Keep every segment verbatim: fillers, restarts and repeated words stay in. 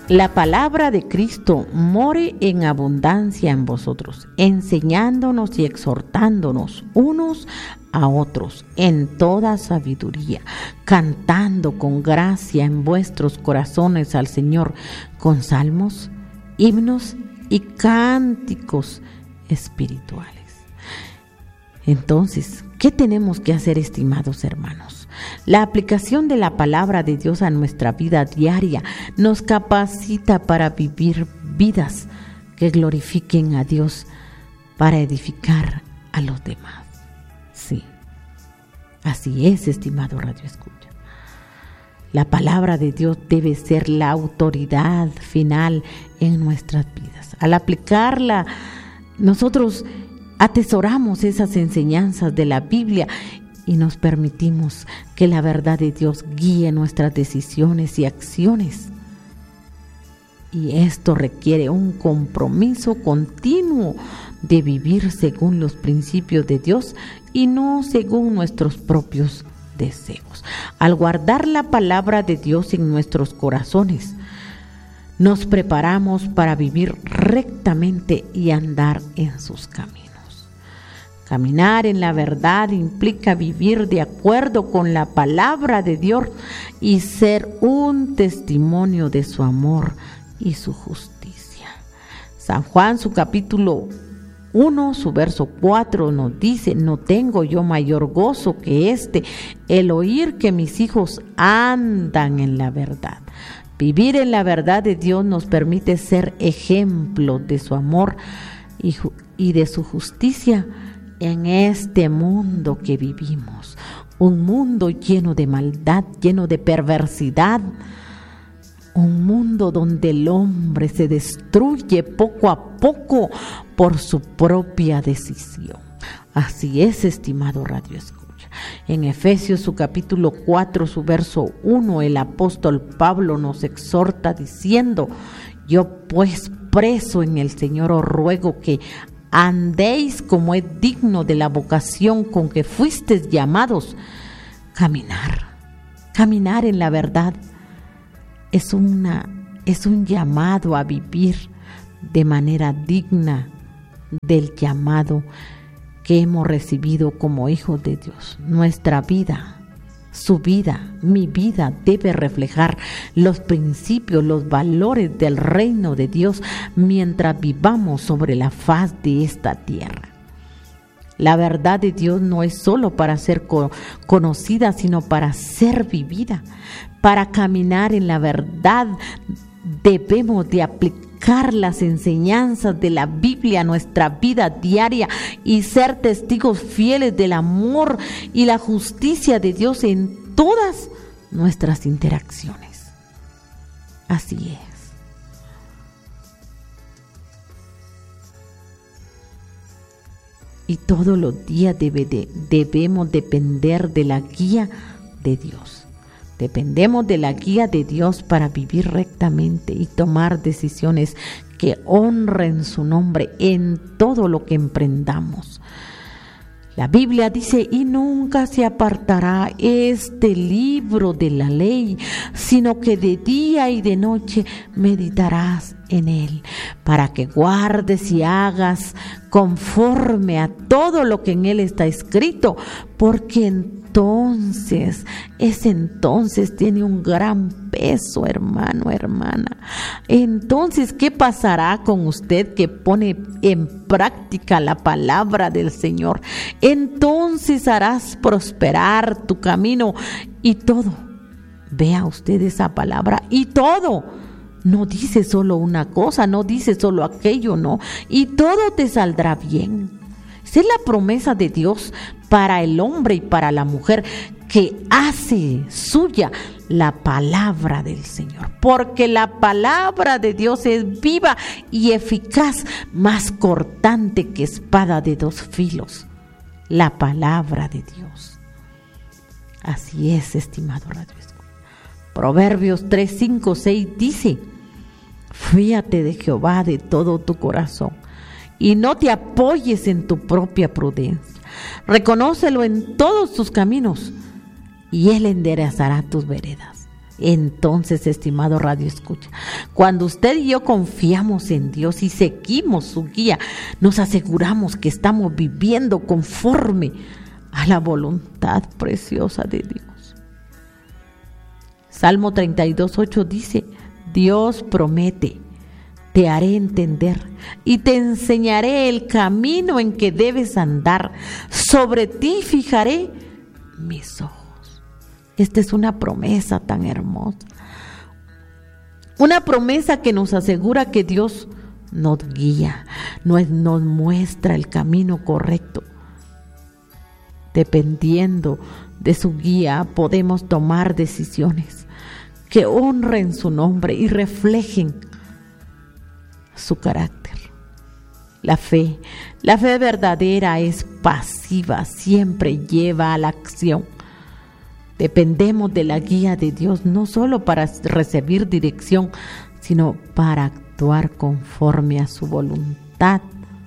La palabra de Cristo more en abundancia en vosotros, enseñándonos y exhortándonos unos a otros en toda sabiduría, cantando con gracia en vuestros corazones al Señor con salmos, himnos y cánticos espirituales. Entonces, ¿qué tenemos que hacer, estimados hermanos? La aplicación de la palabra de Dios a nuestra vida diaria nos capacita para vivir vidas que glorifiquen a Dios, para edificar a los demás. Sí, así es, estimado Radio Escucha. La palabra de Dios debe ser la autoridad final en nuestras vidas. Al aplicarla, nosotros atesoramos esas enseñanzas de la Biblia y nos permitimos que la verdad de Dios guíe nuestras decisiones y acciones. Y esto requiere un compromiso continuo de vivir según los principios de Dios y no según nuestros propios deseos. Al guardar la palabra de Dios en nuestros corazones, nos preparamos para vivir rectamente y andar en sus caminos. Caminar en la verdad implica vivir de acuerdo con la palabra de Dios y ser un testimonio de su amor y su justicia. San Juan, su capítulo uno, su verso cuatro nos dice: no tengo yo mayor gozo que este, el oír que mis hijos andan en la verdad. Vivir en la verdad de Dios nos permite ser ejemplo de su amor y, y de su justicia en este mundo que vivimos, un mundo lleno de maldad, lleno de perversidad, un mundo donde el hombre se destruye poco a poco por su propia decisión. Así es, estimado Radio Escucha. En Efesios, su capítulo cuatro, su verso uno, el apóstol Pablo nos exhorta diciendo: yo pues preso en el Señor os ruego que andéis como es digno de la vocación con que fuisteis llamados. Caminar, caminar en la verdad es una, es un llamado a vivir de manera digna del llamado que hemos recibido como hijos de Dios. Nuestra vida, su vida, mi vida debe reflejar los principios, los valores del reino de Dios mientras vivamos sobre la faz de esta tierra. La verdad de Dios no es solo para ser co- conocida, sino para ser vivida. Para caminar en la verdad debemos de aplicar las enseñanzas de la Biblia a nuestra vida diaria y ser testigos fieles del amor y la justicia de Dios en todas nuestras interacciones. Así es. Y todos los días debe de, debemos depender de la guía de Dios. Dependemos de la guía de Dios para vivir rectamente y tomar decisiones que honren su nombre en todo lo que emprendamos. La Biblia dice: y nunca se apartará este libro de la ley, sino que de día y de noche meditarás en él, para que guardes y hagas conforme a todo lo que en él está escrito, porque entonces, ese entonces tiene un gran peso, hermano, hermana. Entonces, ¿qué pasará con usted que pone en práctica la palabra del Señor? Entonces harás prosperar tu camino y todo. Vea usted esa palabra, y todo. No dice solo una cosa, no dice solo aquello, no. Y todo te saldrá bien. Esa es la promesa de Dios para el hombre y para la mujer que hace suya la palabra del Señor. Porque la palabra de Dios es viva y eficaz, más cortante que espada de dos filos. La palabra de Dios. Así es, estimado Radio Escucha. Proverbios tres, cinco, seis dice: fíate de Jehová de todo tu corazón y no te apoyes en tu propia prudencia. Reconócelo en todos tus caminos y Él enderezará tus veredas. Entonces, estimado Radio Escucha, cuando usted y yo confiamos en Dios y seguimos su guía, nos aseguramos que estamos viviendo conforme a la voluntad preciosa de Dios. Salmo treinta y dos, ocho dice: Dios promete, te haré entender y te enseñaré el camino en que debes andar. Sobre ti fijaré mis ojos. Esta es una promesa tan hermosa. Una promesa que nos asegura que Dios nos guía, nos, nos muestra el camino correcto. Dependiendo de su guía, podemos tomar decisiones que honren su nombre y reflejen su carácter. La fe, la fe verdadera es pasiva, siempre lleva a la acción. Dependemos de la guía de Dios no solo para recibir dirección, sino para actuar conforme a su voluntad.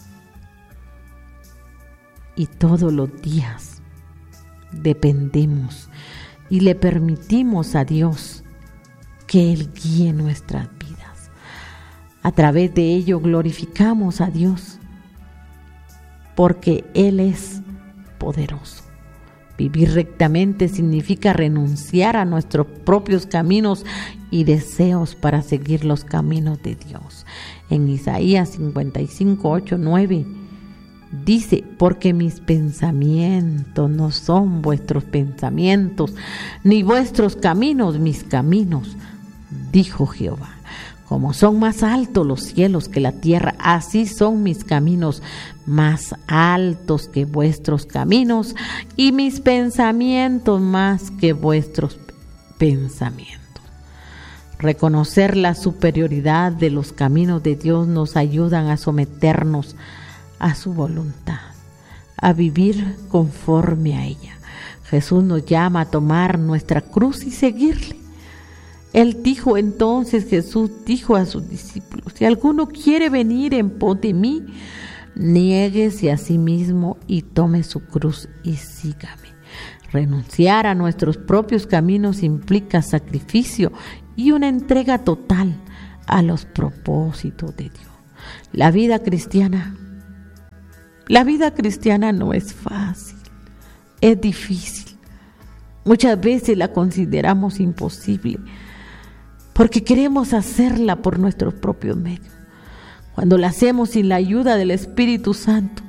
Y todos los días dependemos y le permitimos a Dios que Él guíe nuestras vidas. A través de ello glorificamos a Dios, porque Él es poderoso. Vivir rectamente significa renunciar a nuestros propios caminos y deseos para seguir los caminos de Dios. En Isaías cincuenta y cinco, ocho, nueve dice: porque mis pensamientos no son vuestros pensamientos, ni vuestros caminos mis caminos, dijo Jehová. Como son más altos los cielos que la tierra, así son mis caminos más altos que vuestros caminos, y mis pensamientos más que vuestros pensamientos. Reconocer la superioridad de los caminos de Dios nos ayudan a someternos a su voluntad, a vivir conforme a ella. Jesús nos llama a tomar nuestra cruz y seguirle. Él dijo entonces, Jesús dijo a sus discípulos: si alguno quiere venir en pos de mí, niéguese a sí mismo y tome su cruz y sígame. Renunciar a nuestros propios caminos implica sacrificio y una entrega total a los propósitos de Dios. La vida cristiana, la vida cristiana no es fácil, es difícil. Muchas veces la consideramos imposible, porque queremos hacerla por nuestros propios medios. Cuando la hacemos sin la ayuda del Espíritu Santo,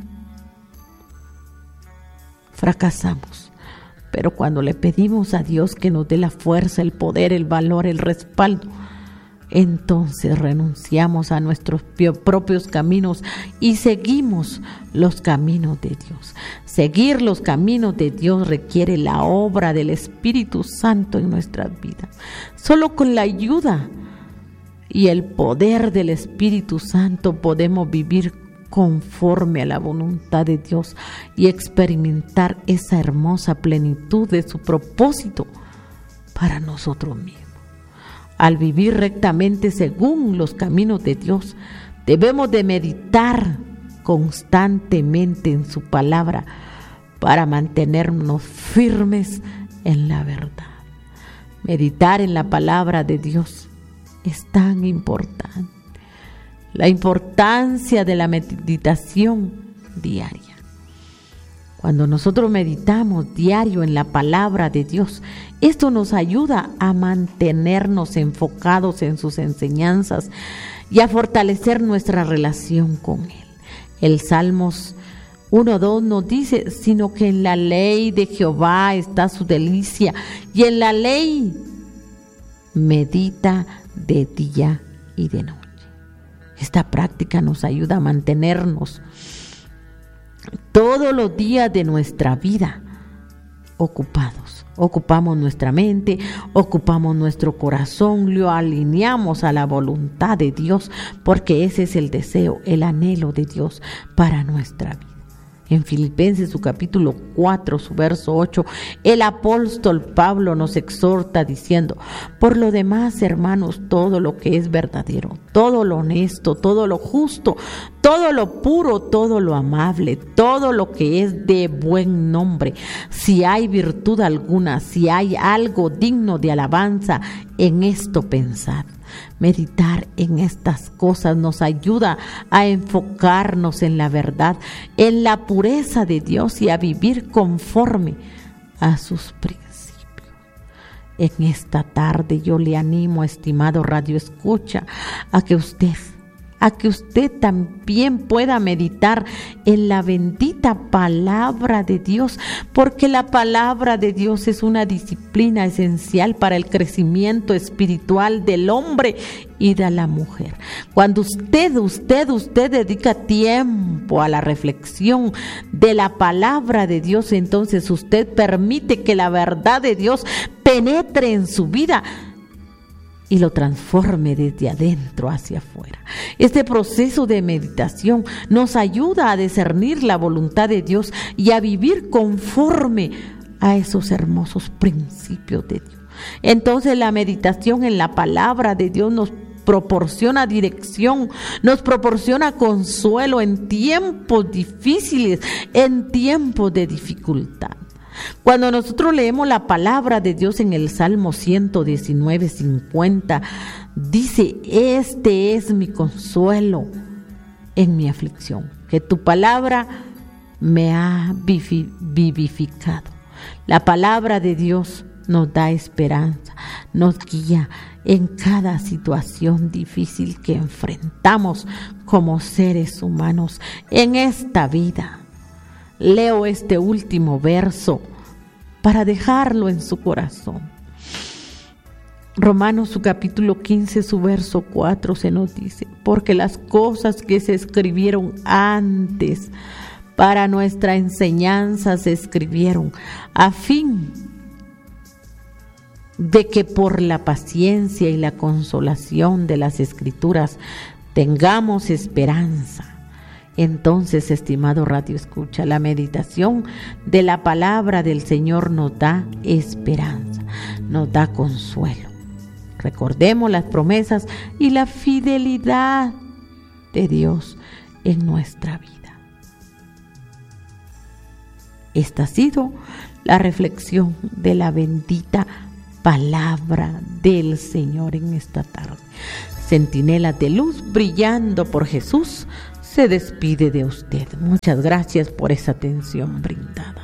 fracasamos. Pero cuando le pedimos a Dios que nos dé la fuerza, el poder, el valor, el respaldo, entonces renunciamos a nuestros propios caminos y seguimos los caminos de Dios. Seguir los caminos de Dios requiere la obra del Espíritu Santo en nuestras vidas. Solo con la ayuda y el poder del Espíritu Santo podemos vivir conforme a la voluntad de Dios y experimentar esa hermosa plenitud de su propósito para nosotros mismos. Al vivir rectamente según los caminos de Dios, debemos de meditar constantemente en su palabra para mantenernos firmes en la verdad. Meditar en la palabra de Dios es tan importante. La importancia de la meditación diaria. Cuando nosotros meditamos diario en la palabra de Dios, esto nos ayuda a mantenernos enfocados en sus enseñanzas y a fortalecer nuestra relación con Él. El Salmos uno dos nos dice: sino que en la ley de Jehová está su delicia, y en la ley medita de día y de noche. Esta práctica nos ayuda a mantenernos todos los días de nuestra vida ocupados. Ocupamos nuestra mente, ocupamos nuestro corazón, lo alineamos a la voluntad de Dios, porque ese es el deseo, el anhelo de Dios para nuestra vida. En Filipenses su capítulo cuatro, su verso ocho, el apóstol Pablo nos exhorta diciendo: por lo demás, hermanos, todo lo que es verdadero, todo lo honesto, todo lo justo, todo lo puro, todo lo amable, todo lo que es de buen nombre, si hay virtud alguna, si hay algo digno de alabanza, en esto pensad. Meditar en estas cosas nos ayuda a enfocarnos en la verdad, en la pureza de Dios y a vivir conforme a sus principios. En esta tarde yo le animo, estimado Radio Escucha, a que usted a que usted también pueda meditar en la bendita palabra de Dios, porque la palabra de Dios es una disciplina esencial para el crecimiento espiritual del hombre y de la mujer. Cuando usted, usted, usted dedica tiempo a la reflexión de la palabra de Dios, entonces usted permite que la verdad de Dios penetre en su vida y lo transforme desde adentro hacia afuera. Este proceso de meditación nos ayuda a discernir la voluntad de Dios y a vivir conforme a esos hermosos principios de Dios. Entonces la meditación en la palabra de Dios nos proporciona dirección, nos proporciona consuelo en tiempos difíciles, en tiempos de dificultad. Cuando nosotros leemos la palabra de Dios en el Salmo ciento diecinueve, cincuenta, dice: este es mi consuelo en mi aflicción, que tu palabra me ha vivificado. La palabra de Dios nos da esperanza, nos guía en cada situación difícil que enfrentamos como seres humanos en esta vida. Leo este último verso para dejarlo en su corazón. Romanos su capítulo quince, su verso cuatro se nos dice: porque las cosas que se escribieron antes para nuestra enseñanza se escribieron a fin de que por la paciencia y la consolación de las Escrituras tengamos esperanza. Entonces, estimado Radio Escucha, la meditación de la palabra del Señor nos da esperanza, nos da consuelo. Recordemos las promesas y la fidelidad de Dios en nuestra vida. Esta ha sido la reflexión de la bendita palabra del Señor en esta tarde. Centinelas de luz brillando por Jesús se despide de usted. Muchas gracias por esa atención brindada.